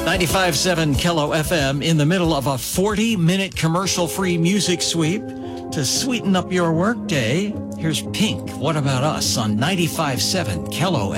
95.7 Kello FM in the middle of a 40-minute commercial-free music sweep to sweeten up your workday. Here's Pink, What About Us on 95.7 Kello